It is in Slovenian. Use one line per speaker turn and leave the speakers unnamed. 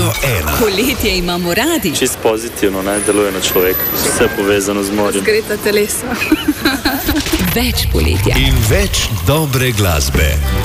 Radio 1.
Poletje imamo radi.
Čist pozitivno deluje na človeka. Vse povezano z morjem.
Zgreta telesa.
Več poletja.
In več dobre glasbe.